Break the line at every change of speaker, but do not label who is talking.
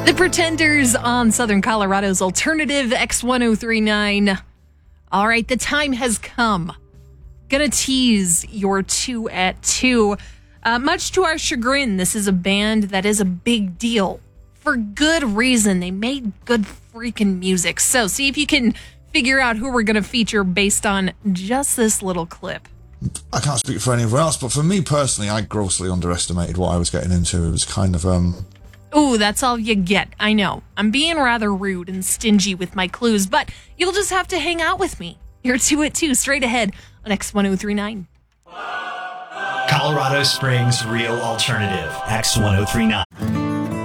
The Pretenders on Southern Colorado's alternative X1039. All right, the time has come. Gonna tease your 2 at 2. Much to our chagrin, this is a band that is a big deal. For good reason. They made good freaking music. So see if you can figure out who we're gonna feature based on just this little clip.
I can't speak for anyone else, but for me personally, I grossly underestimated what I was getting into. It was kind of,
Ooh, that's all you get. I know. I'm being rather rude and stingy with my clues, but you'll just have to hang out with me. You're 2 at 2, straight ahead on X1039.
Colorado Springs Real Alternative, X1039.